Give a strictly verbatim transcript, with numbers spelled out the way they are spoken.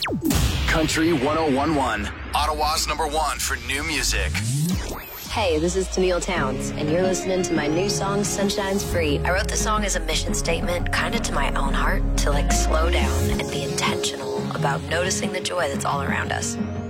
Country ten eleven, Ottawa's number one for new music. Hey, this is Tennille Towns, and you're listening to my new song, Sunshine's Free. I wrote the song as a mission statement, kind of to my own heart, to like slow down and be intentional about noticing the joy that's all around us.